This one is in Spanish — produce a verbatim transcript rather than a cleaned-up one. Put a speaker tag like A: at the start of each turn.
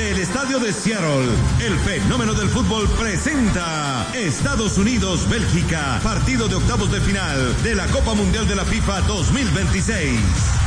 A: Desde el estadio de Seattle, el fenómeno del fútbol presenta Estados Unidos-Bélgica, partido de octavos de final de la Copa Mundial de la FIFA dos mil veintiséis.